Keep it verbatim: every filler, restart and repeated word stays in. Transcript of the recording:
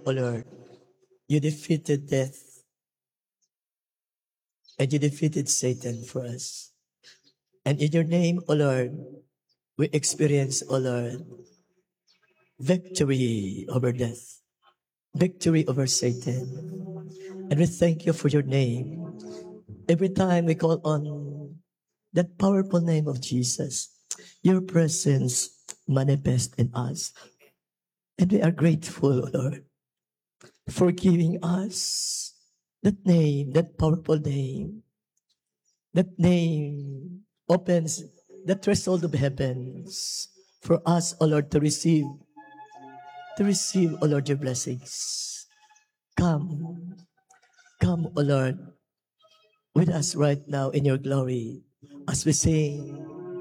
O Lord, you defeated death and you defeated Satan for us. And in your name, O Lord, we experience, O Lord, victory over death, victory over Satan. And we thank you for your name. Every time we call on that powerful name of Jesus, your presence manifests in us. And we are grateful, O Lord, for giving us that name, that powerful name. That name opens the threshold of heavens for us, O Lord, to receive, to receive, O Lord, your blessings. Come, come, O Lord, with us right now in your glory as we sing